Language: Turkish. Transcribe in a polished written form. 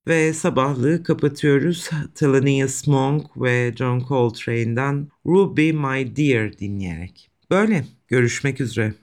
Ve sabahlığı kapatıyoruz. Thelonious Monk ve John Coltrane'den Ruby My Dear dinleyerek. Böyle görüşmek üzere.